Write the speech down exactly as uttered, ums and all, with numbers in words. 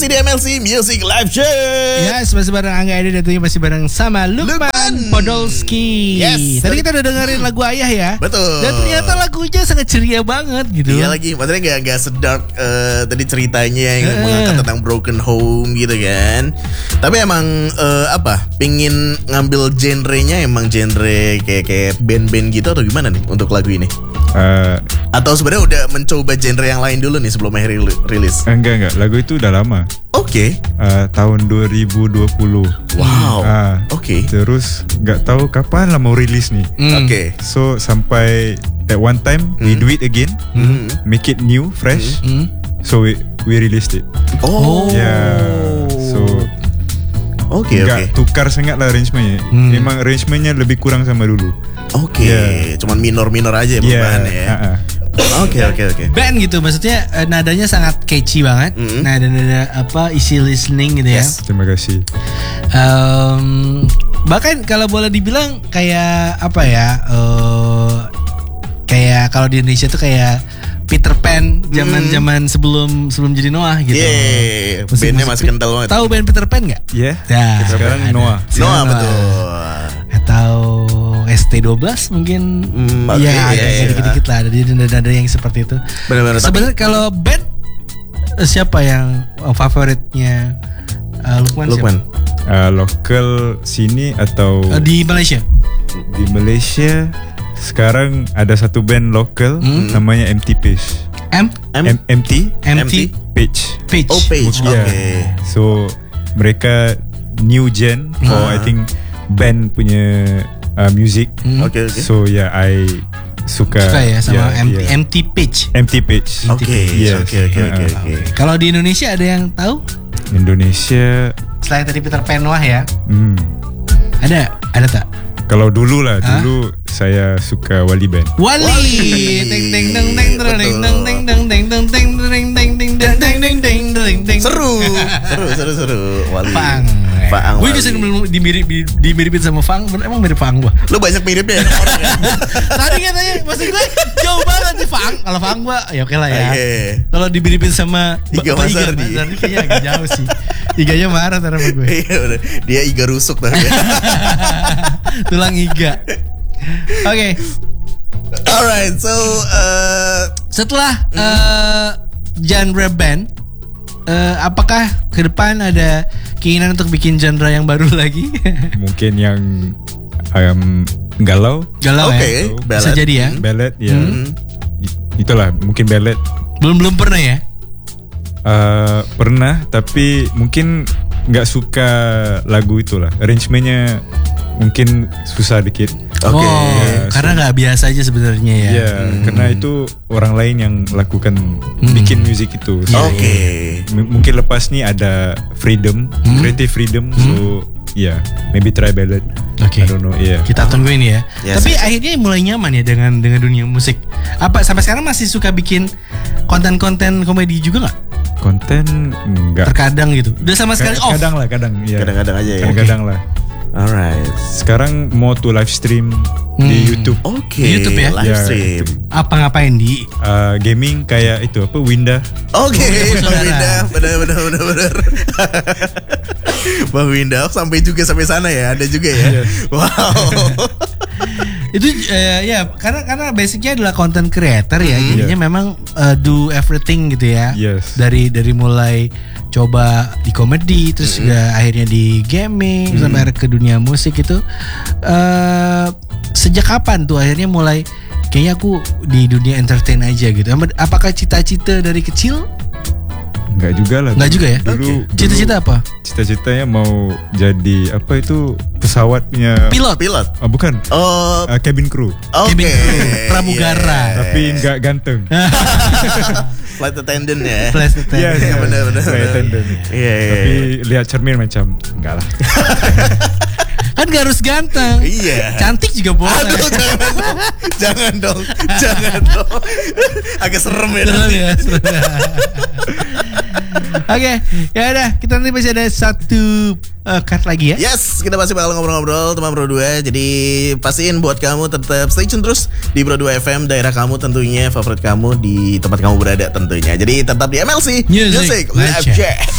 Masih di M L C Music Live Show. Yes, masih bareng Angga Edi dan tentunya masih bareng sama Lukman, Lukman. Podolski. Yes. Tadi kita udah dengerin lagu Ayah ya. Betul. Dan ternyata lagunya sangat ceria banget gitu. Iya lagi, maksudnya gak, gak sedark uh, tadi ceritanya yang uh. mengangkat tentang broken home gitu kan. Tapi emang uh, apa, pingin ngambil genrenya emang genre kayak kayak band-band gitu atau gimana nih untuk lagu ini? Uh, Atau sebenarnya udah mencoba genre yang lain dulu nih sebelum akhir rilis? Enggak enggak, lagu itu udah lama. Oke. Okay. Uh, tahun dua ribu dua puluh. Wow. Uh, Oke. Okay. Terus nggak tahu kapan lah mau rilis nih. Mm. Oke. Okay. So sampai at one time mm. we do it again, mm. make it new, fresh. Mm. So we we released it. Oh. Yeah. So Oke, okay, nggak okay. tukar sangat lah arrangementnya. Hmm. Memang arrangementnya lebih kurang sama dulu. Oke, okay. yeah. Cuman minor-minor aja ya perubahannya yeah. ya. Oke, oke, oke. Band gitu, maksudnya nadanya sangat catchy banget. Mm-hmm. Nada-nada apa, easy listening gitu yes. ya. Terima kasih. Um, bahkan kalau boleh dibilang kayak apa ya, uh, kayak kalau di Indonesia tuh kayak Peter Pan zaman-zaman sebelum sebelum jadi Noah gitu. Iya, yeah, bandnya masih kental banget. Tahu band Peter Pan nggak? Iya. Yeah. Ya, sekarang Noah. Noah betul. Atau S T dua belas mungkin. Mm, okay, ya, iya, agak iya. dikit-dikit lah. Ada nada-nada yang seperti itu. Benar-benar. Sebenarnya kalau band siapa yang favoritnya uh, Lukman? Lukman. Uh, lokal sini atau uh, di Malaysia? Di Malaysia. Sekarang ada satu band lokal hmm? namanya M T Page. M? M? MT? MT? Page. Page. Oh, Page. Yeah. Okay. So mereka new gen for uh. I think band punya uh, music. Hmm. Okay, okay. So yeah, I suka. Suka ya sama yeah, M T, yeah. M T Page. M T Page. Oke. Okay. Yes. Oke, oke, oke, oke. Kalau di Indonesia ada yang tahu? Indonesia. Selain tadi Peter Pan Noah ya. Hmm. Ada, ada tak? Kalau dulu lah, Hah? dulu saya suka Wali Band. Wali, teng teng teng teng teng teng teng teng teng teng teng teng teng teng teng teng teng teng teng. Seru, seru, seru, seru. Wali. Fang, Fang. Gue bisa dimirip dimiripin sama Fang, emang mirip Fang gua. Lu banyak miripnya. Tadi katanya, maksud gue jauh banget sih Fang. Kalau Fang gua, ya oke lah ya. Kalau dimiripin sama Iga Mazardi, kayaknya agak jauh sih. Iganya marah sama gue. Iya, dia iga rusuk tapi. Tulang iga. Oke. Okay. Alright, so uh, setelah mm. uh, genre band, uh, apakah ke depan ada keinginan untuk bikin genre yang baru lagi? Mungkin yang um, galau. Galau okay. ya. Ballad. Bisa jadi ya. Ballad ya. Mm. Itulah mungkin ballad. Belum belum pernah ya? Uh, pernah, tapi mungkin nggak suka lagu itulah. Arrangementnya mungkin susah dikit. Oke. Okay. Oh, ya, karena nggak so, biasa aja sebenarnya ya. Iya, hmm. karena itu orang lain yang lakukan hmm. bikin musik itu. So, Oke. Okay. M- mungkin lepas nih ada freedom, hmm. creative freedom. Hmm. So ya, yeah, maybe try ballad. Oke. Okay. I don't know. Iya. Yeah. Kita tungguin ya. Yes, Tapi yes. akhirnya mulai nyaman ya dengan dengan dunia musik. Apa sampai sekarang masih suka bikin konten-konten komedi juga nggak? Konten enggak. Terkadang gitu. Udah sama sekali off. Kadang lah, kadang. Ya. Kadang-kadang aja ya. Kadang-kadang okay. lah. Alright. Sekarang mau tuh live stream hmm. di YouTube. Oke. Okay. YouTube ya. Live ya, stream. Apa ngapain di? Uh, gaming kayak itu apa Winda. Oke. Okay. Bang Winda. Benar benar benar benar. Bang Winda sampai juga sampai sana ya. Ada juga ya. Wow. Itu uh, ya karena karena basicnya adalah content creator ya. Mm-hmm. Jadinya yeah. memang uh, do everything gitu ya. Yes. Dari dari mulai coba di komedi terus mm-hmm. juga akhirnya di gaming mm-hmm. sampai ke dunia musik itu. Uh, sejak kapan tuh akhirnya mulai kayaknya aku di dunia entertain aja gitu. Apakah cita-cita dari kecil? Enggak juga lah. Enggak juga ya? Dulu, okay. Cita-cita apa? Cita-citanya mau jadi apa itu pesawat punya pilot. Pilot. Oh, bukan. Oh, uh, cabin crew. Okay. Cabin crew. Pramugara. Yeah. Tapi enggak ganteng. Flight attendant ya. Flight attendant. Iya, yeah, benar-benar. Flight attendant. Iya, yeah, yeah. Tapi lihat cermin macam enggak lah. Kan gak harus ganteng. Iya. Cantik juga boleh. Aduh, jangan dong. Jangan dong. Jangan dong. Agak serem ya. Serem ya. Oke, okay, ya udah, kita nanti masih ada satu uh, cut lagi ya. Yes, kita masih bakal ngobrol-ngobrol teman Pro dua. Jadi pastiin buat kamu tetap stay tune terus di Pro dua F M, daerah kamu tentunya, favorit kamu di tempat kamu berada tentunya. Jadi tetap di M L C Music, Music Live Check.